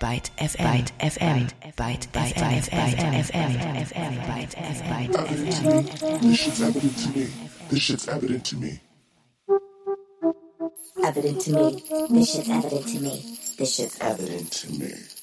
Byte FM, Byte FM. This shit's evident to me. This shit's evident to me. Evident to me. This shit's evident to me. This shit's Evident to me.